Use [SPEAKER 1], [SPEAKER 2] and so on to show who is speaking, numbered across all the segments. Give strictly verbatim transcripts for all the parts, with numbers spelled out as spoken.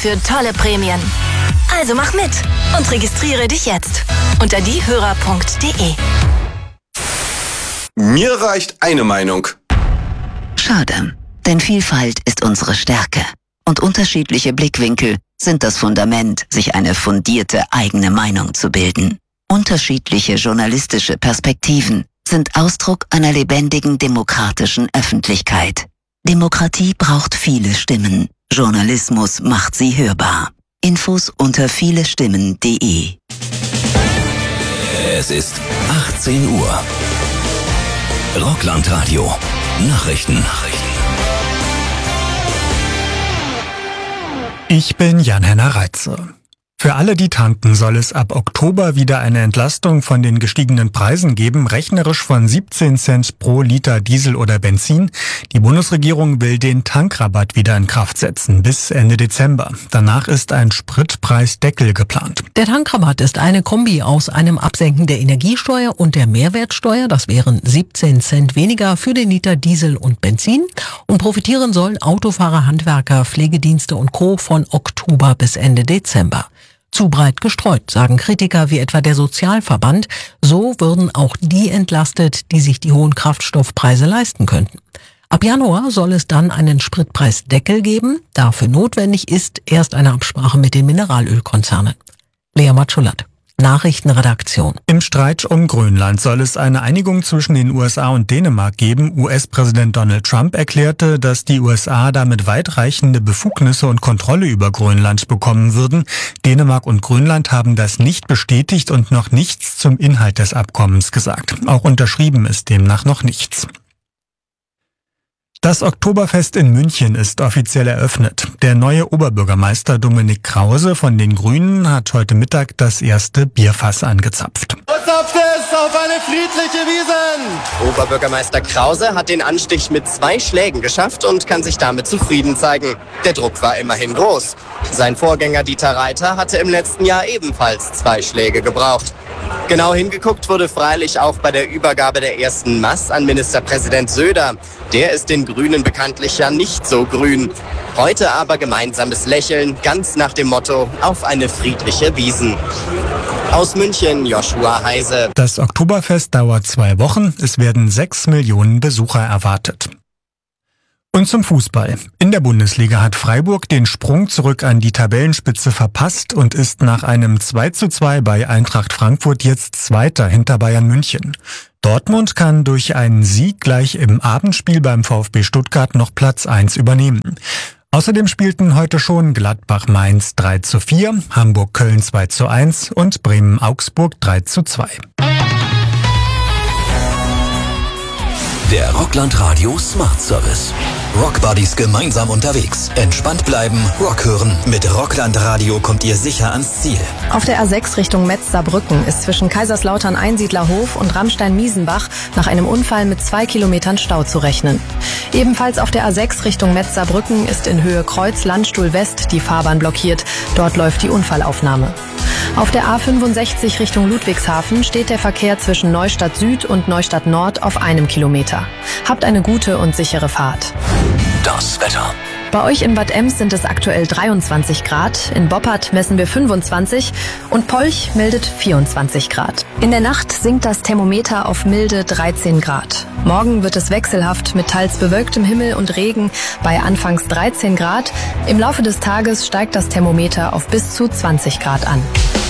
[SPEAKER 1] für tolle Prämien. Also mach mit und registriere dich jetzt unter diehörer punkt de.
[SPEAKER 2] Mir reicht eine Meinung.
[SPEAKER 3] Schade, denn Vielfalt ist unsere Stärke. Und unterschiedliche Blickwinkel sind das Fundament, sich eine fundierte eigene Meinung zu bilden. Unterschiedliche journalistische Perspektiven sind Ausdruck einer lebendigen demokratischen Öffentlichkeit. Demokratie braucht viele Stimmen. Journalismus macht sie hörbar. Infos unter vielestimmen punkt de.
[SPEAKER 4] Es ist achtzehn Uhr. Rockland-Radio. Nachrichten. Nachrichten.
[SPEAKER 5] Ich bin Jan-Henner Reitze. Für alle die Tanten soll es ab Oktober wieder eine Entlastung von den gestiegenen Preisen geben, rechnerisch von siebzehn Cent pro Liter Diesel oder Benzin. Die Bundesregierung will den Tankrabatt wieder in Kraft setzen, bis Ende Dezember. Danach ist ein Spritpreisdeckel geplant.
[SPEAKER 6] Der Tankrabatt ist eine Kombi aus einem Absenken der Energiesteuer und der Mehrwertsteuer. Das wären siebzehn Cent weniger für den Liter Diesel und Benzin. Und profitieren sollen Autofahrer, Handwerker, Pflegedienste und Co. von Oktober bis Ende Dezember. Zu breit gestreut, sagen Kritiker wie etwa der Sozialverband. So würden auch die entlastet, die sich die hohen Kraftstoffpreise leisten könnten. Ab Januar soll es dann einen Spritpreisdeckel geben. Dafür notwendig ist erst eine Absprache mit den Mineralölkonzernen. Lea Matschulat, Nachrichtenredaktion.
[SPEAKER 5] Im Streit um Grönland soll es eine Einigung zwischen den U S A und Dänemark geben. U S-Präsident Donald Trump erklärte, dass die U S A damit weitreichende Befugnisse und Kontrolle über Grönland bekommen würden. Dänemark und Grönland haben das nicht bestätigt und noch nichts zum Inhalt des Abkommens gesagt. Auch unterschrieben ist demnach noch nichts. Das Oktoberfest in München ist offiziell eröffnet. Der neue Oberbürgermeister Dominik Krause von den Grünen hat heute Mittag das erste Bierfass angezapft.
[SPEAKER 7] Zapft es auf eine friedliche Wiesn!
[SPEAKER 8] Oberbürgermeister Krause hat den Anstich mit zwei Schlägen geschafft und kann sich damit zufrieden zeigen. Der Druck war immerhin groß. Sein Vorgänger Dieter Reiter hatte im letzten Jahr ebenfalls zwei Schläge gebraucht. Genau hingeguckt wurde freilich auch bei der Übergabe der ersten Maß an Ministerpräsident Söder. Der ist den Grünen bekanntlich ja nicht so grün. Heute aber gemeinsames Lächeln, ganz nach dem Motto, auf eine friedliche Wiesn. Aus München, Joshua Heise.
[SPEAKER 5] Das Oktoberfest dauert zwei Wochen. Es werden sechs Millionen Besucher erwartet. Und zum Fußball. In der Bundesliga hat Freiburg den Sprung zurück an die Tabellenspitze verpasst und ist nach einem zwei zu zwei bei Eintracht Frankfurt jetzt Zweiter hinter Bayern München. Dortmund kann durch einen Sieg gleich im Abendspiel beim VfB Stuttgart noch Platz eins übernehmen. Außerdem spielten heute schon Gladbach-Mainz drei zu vier, Hamburg-Köln zwei zu eins und Bremen-Augsburg drei zu zwei.
[SPEAKER 4] Der Rockland Radio Smart Service. Rockbuddies gemeinsam unterwegs. Entspannt bleiben, Rock hören. Mit Rockland Radio kommt ihr sicher ans Ziel.
[SPEAKER 9] Auf der A sechs Richtung Metz-Saarbrücken ist zwischen Kaiserslautern-Einsiedlerhof und Rammstein-Miesenbach nach einem Unfall mit zwei Kilometern Stau zu rechnen. Ebenfalls auf der A sechs Richtung Metz-Saarbrücken ist in Höhe Kreuz-Landstuhl West die Fahrbahn blockiert. Dort läuft die Unfallaufnahme. Auf der A fünfundsechzig Richtung Ludwigshafen steht der Verkehr zwischen Neustadt Süd und Neustadt Nord auf einem Kilometer. Habt eine gute und sichere Fahrt.
[SPEAKER 4] Das Wetter.
[SPEAKER 9] Bei euch in Bad Ems sind es aktuell dreiundzwanzig Grad, in Boppard messen wir fünfundzwanzig und Polch meldet vierundzwanzig Grad. In der Nacht sinkt das Thermometer auf milde dreizehn Grad. Morgen wird es wechselhaft mit teils bewölktem Himmel und Regen bei anfangs dreizehn Grad. Im Laufe des Tages steigt das Thermometer auf bis zu zwanzig Grad an.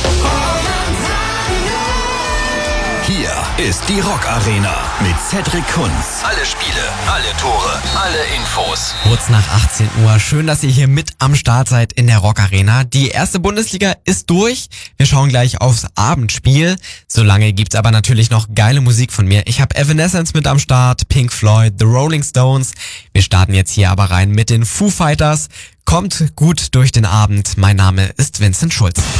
[SPEAKER 4] Hier ist die Rock Arena mit Cedric Kunz. Alle Spiele, alle Tore, alle Infos.
[SPEAKER 10] Kurz nach achtzehn Uhr. Schön, dass ihr hier mit am Start seid in der Rock Arena. Die erste Bundesliga ist durch. Wir schauen gleich aufs Abendspiel. Solange gibt's aber natürlich noch geile Musik von mir. Ich habe Evanescence mit am Start, Pink Floyd, The Rolling Stones. Wir starten jetzt hier aber rein mit den Foo Fighters. Kommt gut durch den Abend. Mein Name ist Vincent Schulz.